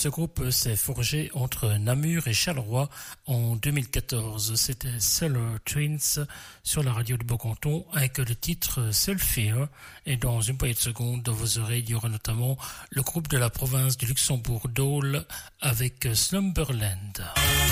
Ce groupe s'est forgé entre Namur et Charleroi en 2014. C'était Cellar Twins sur la radio de Beaucanton avec le titre Sulfur. Et dans une poignée de secondes, dans vos oreilles, il y aura notamment le groupe de la province du Luxembourg, Dole, avec Slumberland.